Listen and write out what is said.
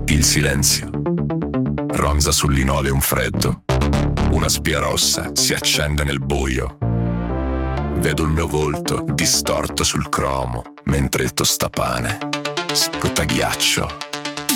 Il silenzio ronza sul linoleo un freddo. Una spia rossa si accende nel buio. Vedo il mio volto distorto sul cromo mentre il tostapane sputa ghiaccio